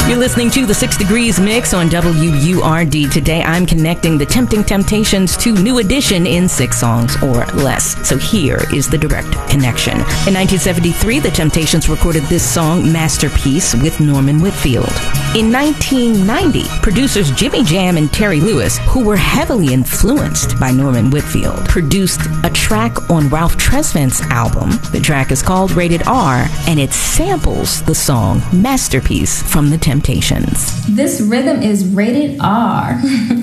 You're listening to the 6 Degrees Mix on WURD. Today I'm connecting the Tempting Temptations to New Edition in 6 songs or less. So here is the direct connection. In 1973, the Temptations recorded this song, Masterpiece, with Norman Whitfield. In 1990, producers Jimmy Jam and Terry Lewis, who were heavily influenced by Norman Whitfield, produced a track on Ralph Tresvant's album. The track is called Rated R, and it samples the song Masterpiece from the Temptations. This rhythm is rated R.